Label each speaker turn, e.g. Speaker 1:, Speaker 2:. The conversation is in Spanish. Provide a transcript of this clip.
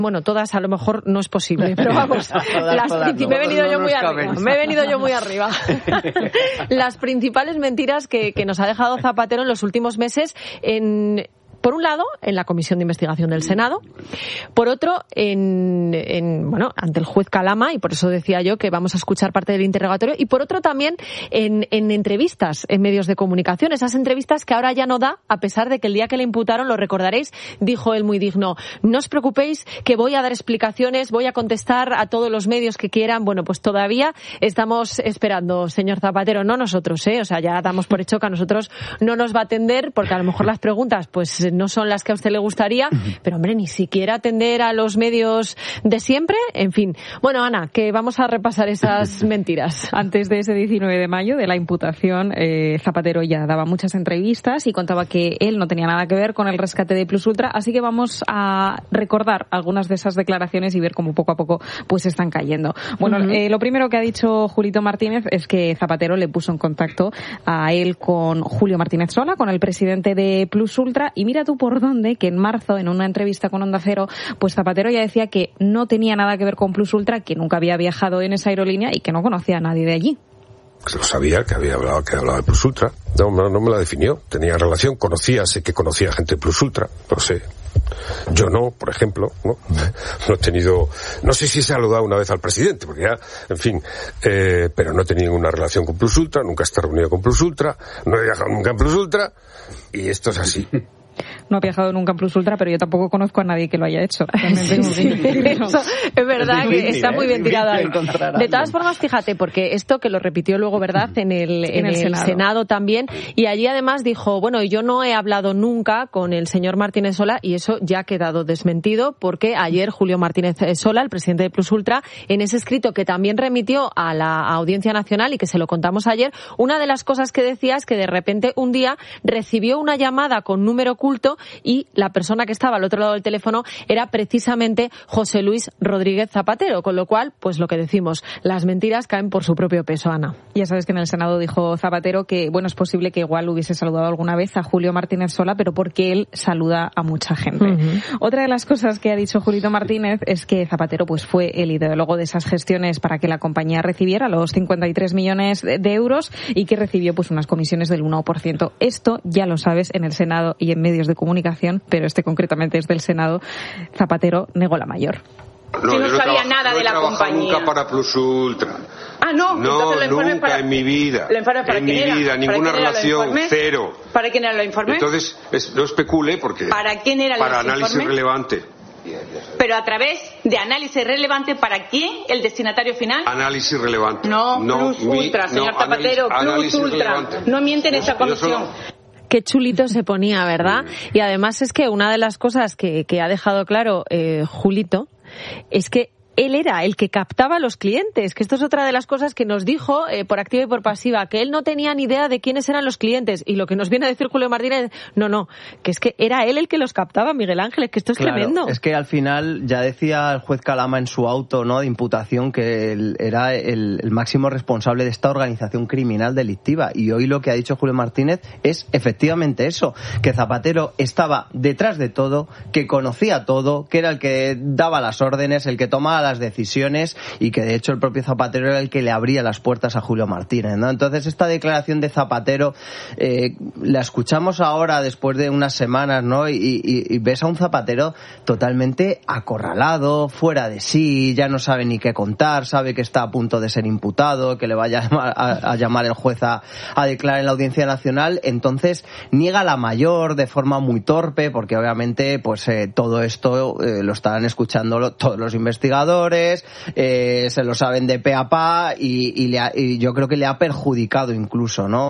Speaker 1: Bueno, todas a lo mejor no es posible, pero vamos, me he venido yo muy arriba. Las principales mentiras que nos ha dejado Zapatero en los últimos meses por un lado, en la Comisión de Investigación del Senado, por otro, ante el juez Calama, y por eso decía yo que vamos a escuchar parte del interrogatorio, y por otro también en entrevistas en medios de comunicación, esas entrevistas que ahora ya no da, a pesar de que el día que le imputaron, lo recordaréis, dijo él muy digno: no os preocupéis que voy a dar explicaciones, voy a contestar a todos los medios que quieran. Bueno, pues todavía estamos esperando, señor Zapatero, no nosotros, o sea, ya damos por hecho que a nosotros no nos va a atender, porque a lo mejor las preguntas, pues no son las que a usted le gustaría, pero hombre, ni siquiera atender a los medios de siempre, en fin. Bueno, Ana, que vamos a repasar esas mentiras.
Speaker 2: Antes de ese 19 de mayo de la imputación, Zapatero ya daba muchas entrevistas y contaba que él no tenía nada que ver con el rescate de Plus Ultra, así que vamos a recordar algunas de esas declaraciones y ver cómo poco a poco pues están cayendo. Bueno, lo primero que ha dicho Julito Martínez es que Zapatero le puso en contacto a él con Julio Martínez Sola, con el presidente de Plus Ultra, y mira tú por dónde, que en marzo, en una entrevista con Onda Cero, pues Zapatero ya decía que no tenía nada que ver con Plus Ultra, que nunca había viajado en esa aerolínea y que no conocía a nadie de allí.
Speaker 3: Pues lo sabía, que hablaba de Plus Ultra. No me la definió. Tenía relación, sé que conocía gente de Plus Ultra, lo sé. Yo no, por ejemplo, no he tenido, no sé si he saludado una vez al presidente, porque ya, en fin, pero no he tenido ninguna relación con Plus Ultra, nunca he estado reunido con Plus Ultra, no he viajado nunca en Plus Ultra, y esto es así.
Speaker 2: No ha viajado nunca en Plus Ultra, pero yo tampoco conozco a nadie que lo haya hecho.
Speaker 1: Eso es verdad, que está muy bien tirado ahí. De todas formas, fíjate, porque esto que lo repitió luego, ¿verdad?, en el Senado también, y allí además dijo, bueno, yo no he hablado nunca con el señor Martínez Sola, y eso ya ha quedado desmentido, porque ayer Julio Martínez Sola, el presidente de Plus Ultra, en ese escrito que también remitió a la Audiencia Nacional y que se lo contamos ayer, una de las cosas que decía es que de repente un día recibió una llamada con número oculto y la persona que estaba al otro lado del teléfono era precisamente José Luis Rodríguez Zapatero, con lo cual, pues lo que decimos, las mentiras caen por su propio peso, Ana.
Speaker 2: Ya sabes que en el Senado dijo Zapatero que, bueno, es posible que igual hubiese saludado alguna vez a Julio Martínez Sola, pero porque él saluda a mucha gente. Otra de las cosas que ha dicho Julito Martínez es que Zapatero pues fue el ideólogo de esas gestiones para que la compañía recibiera los 53 millones de euros y que recibió pues unas comisiones del 1%. Esto ya lo sabes en el Senado y en medios de comunicación, pero concretamente es del Senado. Zapatero negó la mayor.
Speaker 4: No, yo no sabía nada de la compañía.
Speaker 3: Nunca para Plus Ultra.
Speaker 4: Ah, no.
Speaker 3: No, nunca en mi vida.
Speaker 4: En mi vida,
Speaker 3: ninguna relación, cero.
Speaker 4: ¿Para quién eran los informes?
Speaker 3: Entonces, no especule porque...
Speaker 4: ¿Para quién eran los informes?
Speaker 3: Para análisis relevante.
Speaker 4: Pero a través de análisis relevante, ¿para quién? ¿El destinatario final?
Speaker 3: Análisis relevante.
Speaker 4: No, Plus Ultra, señor Zapatero, Plus Ultra. No mienten esa comisión.
Speaker 1: Qué chulito se ponía, ¿verdad? Y además es que una de las cosas que ha dejado claro Julito es que él era el que captaba a los clientes, que esto es otra de las cosas que nos dijo por activa y por pasiva, que él no tenía ni idea de quiénes eran los clientes, y lo que nos viene a decir Julio Martínez, no, que es que era él el que los captaba, Miguel Ángel, es que esto es tremendo.
Speaker 5: Es que al final ya decía el juez Calama en su auto, ¿no?, de imputación, que él era el máximo responsable de esta organización criminal delictiva, y hoy lo que ha dicho Julio Martínez es efectivamente eso, que Zapatero estaba detrás de todo, que conocía todo, que era el que daba las órdenes, el que tomaba las decisiones, y que de hecho el propio Zapatero era el que le abría las puertas a Julio Martínez, ¿no? Entonces esta declaración de Zapatero la escuchamos ahora después de unas semanas, ¿no? Y ves a un Zapatero totalmente acorralado, fuera de sí, ya no sabe ni qué contar, sabe que está a punto de ser imputado, que le vaya a llamar el juez a declarar en la Audiencia Nacional. Entonces niega la mayor de forma muy torpe, porque obviamente pues todo esto lo estarán escuchando todos los investigadores, se lo saben de pe a pa, y yo creo que le ha perjudicado incluso, ¿no?